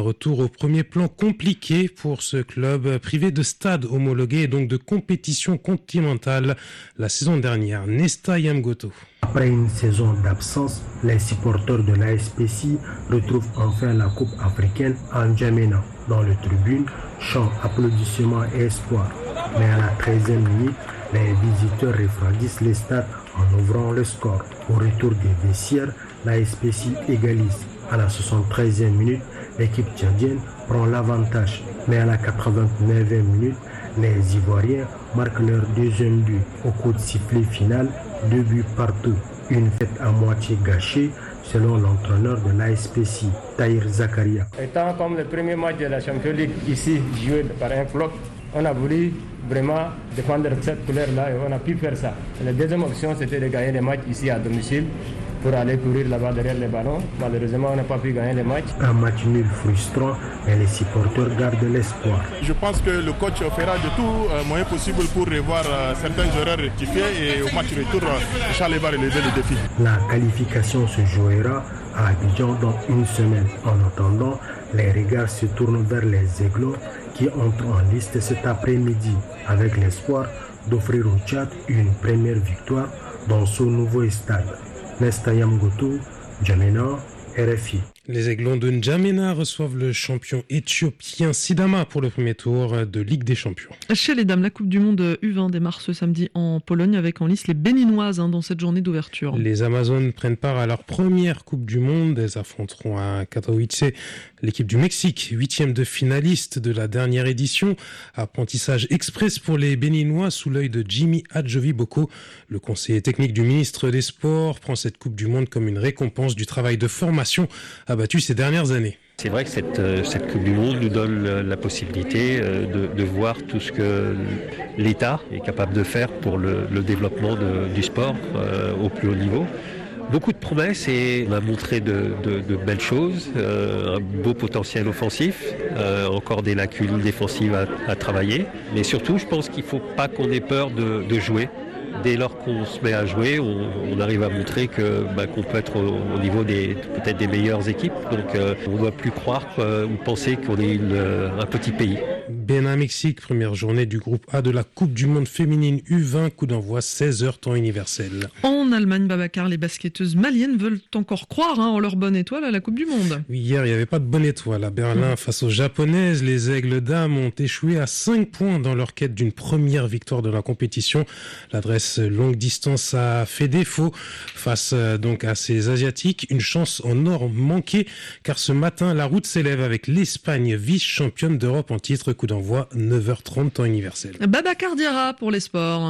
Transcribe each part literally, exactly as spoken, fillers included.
retour au premier plan compliqué pour ce club privé de stade homologué et donc de compétition continentale la saison dernière. Nesta Yamgoto. Après une saison d'absence, les supporters de l'A S P C retrouvent enfin la Coupe africaine en N'Djamena. Dans les tribunes, chants, applaudissements et espoirs. Mais à la treizième minute, les visiteurs refroidissent les stades en ouvrant le score. Au retour des vestiaires, l'A S P C égalise. À la soixante-treizième minute, l'équipe tchadienne prend l'avantage. Mais à la quatre-vingt-neuvième minute, les Ivoiriens marquent leur deuxième but. Au coup de sifflet final, deux buts partout. Une fête à moitié gâchée, selon l'entraîneur de l'A S P C, Tahir Zakaria. Étant comme le premier match de la Champions League ici joué par un club, on a voulu vraiment défendre cette couleur-là et on a pu faire ça. La deuxième option, c'était de gagner les matchs ici à domicile pour aller courir là-bas derrière les ballons. Malheureusement, on n'a pas pu gagner les matchs. Un match nul frustrant, mais les supporters gardent l'espoir. Je pense que le coach fera de tout euh, moyen possible pour revoir euh, certains erreurs rectifiées et au match retour, euh, Inch'Allah va relever le défi. La qualification se jouera à Abidjan dans une semaine. En attendant, les regards se tournent vers les Aiglons qui entrent en liste cet après-midi avec l'espoir d'offrir au Tchad une première victoire dans ce nouveau stade. Nesta Yamgoto, N'Djamena, R F I. Les Aiglons de N'Djamena reçoivent le champion éthiopien Sidama pour le premier tour de Ligue des Champions. Chez les dames, la Coupe du Monde U vingt démarre ce samedi en Pologne avec en lice les Béninoises hein, dans cette journée d'ouverture. Les Amazones prennent part à leur première Coupe du Monde. Elles affronteront à Katowice l'équipe du Mexique, huitième de finaliste de la dernière édition. Apprentissage express pour les Béninois sous l'œil de Jimmy Adjovi-Boko. Le conseiller technique du ministre des Sports prend cette Coupe du Monde comme une récompense du travail de formation abattu ces dernières années. C'est vrai que cette, cette Coupe du Monde nous donne la possibilité de, de voir tout ce que l'État est capable de faire pour le, le développement de, du sport euh, au plus haut niveau. Beaucoup de promesses et on a montré de, de, de belles choses, euh, un beau potentiel offensif, euh, encore des lacunes défensives à, à travailler. Mais surtout, je pense qu'il ne faut pas qu'on ait peur de, de jouer. Dès lors qu'on se met à jouer, on, on arrive à montrer que, bah, qu'on peut être au, au niveau des, peut-être des meilleures équipes. Donc euh, on ne doit plus croire euh, ou penser qu'on est une, euh, un petit pays. Bénin-Mexique, première journée du groupe A de la Coupe du Monde féminine U vingt, coup d'envoi seize heures temps universel. En Allemagne, Babacar, les basketteuses maliennes veulent encore croire hein, en leur bonne étoile à la Coupe du Monde. Oui, hier, il n'y avait pas de bonne étoile. À Berlin, mmh. face aux Japonaises, les Aigles dames ont échoué à cinq points dans leur quête d'une première victoire de la compétition. L'adresse longue distance a fait défaut face donc à ces Asiatiques. Une chance en or manquée, car ce matin, la route s'élève avec l'Espagne, vice-championne d'Europe en titre. Coup d'envoi neuf heures trente temps universel. Babacar Diarra pour les sports.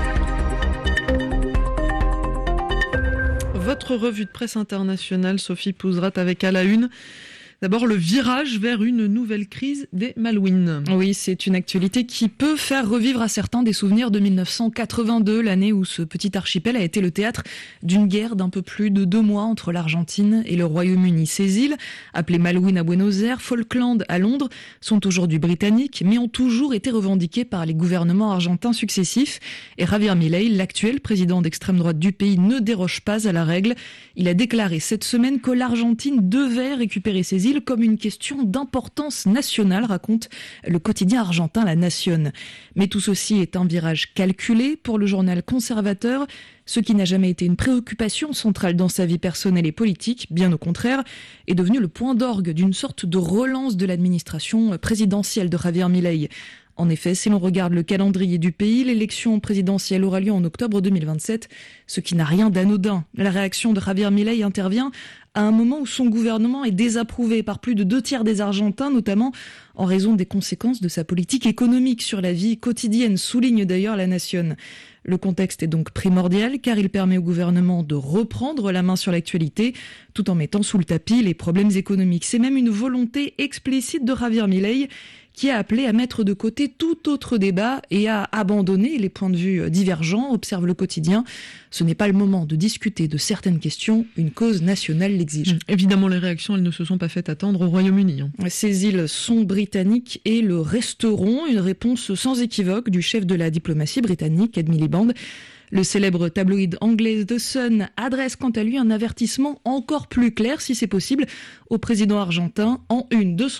Votre revue de presse internationale, Sophie Pouzrat, avec à la une. D'abord, le virage vers une nouvelle crise des Malouines. Oui, c'est une actualité qui peut faire revivre à certains des souvenirs de mille neuf cent quatre-vingt-deux, l'année où ce petit archipel a été le théâtre d'une guerre d'un peu plus de deux mois entre l'Argentine et le Royaume-Uni. Ces îles, appelées Malouines à Buenos Aires, Falkland à Londres, sont aujourd'hui britanniques, mais ont toujours été revendiquées par les gouvernements argentins successifs. Et Javier Milei, l'actuel président d'extrême droite du pays, ne déroge pas à la règle. Il a déclaré cette semaine que l'Argentine devait récupérer ces îles comme une question d'importance nationale, raconte le quotidien argentin La Nación. Mais tout ceci est un virage calculé pour le journal conservateur, ce qui n'a jamais été une préoccupation centrale dans sa vie personnelle et politique, bien au contraire, est devenu le point d'orgue d'une sorte de relance de l'administration présidentielle de Javier Milei. En effet, si l'on regarde le calendrier du pays, l'élection présidentielle aura lieu en octobre deux mille vingt-sept, ce qui n'a rien d'anodin. La réaction de Javier Milei intervient à un moment où son gouvernement est désapprouvé par plus de deux tiers des Argentins, notamment en raison des conséquences de sa politique économique sur la vie quotidienne, souligne d'ailleurs La Nación. Le contexte est donc primordial car il permet au gouvernement de reprendre la main sur l'actualité tout en mettant sous le tapis les problèmes économiques. C'est même une volonté explicite de Javier Milei qui a appelé à mettre de côté tout autre débat et à abandonner les points de vue divergents, observe le quotidien. Ce n'est pas le moment de discuter de certaines questions, une cause nationale l'exige. Mmh. Évidemment, les réactions, elles ne se sont pas faites attendre au Royaume-Uni. Hein. Ces îles sont britanniques et le resteront, une réponse sans équivoque du chef de la diplomatie britannique, Ed Miliband. Le célèbre tabloïd anglais The Sun adresse quant à lui un avertissement encore plus clair, si c'est possible, au président argentin en une de son